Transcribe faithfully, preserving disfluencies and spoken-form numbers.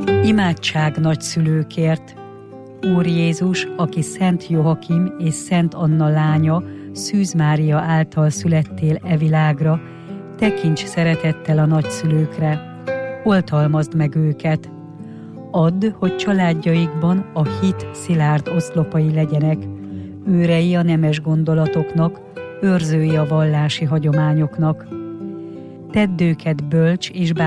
Imádság nagyszülőkért. Úr Jézus, aki Szent Joakim és Szent Anna lánya, Szűz Mária által születtél e világra, tekints szeretettel a nagyszülőkre, oltalmazd meg őket. Add, hogy családjaikban a hit szilárd oszlopai legyenek, őrei a nemes gondolatoknak, őrzői a vallási hagyományoknak. Tedd őket bölcs és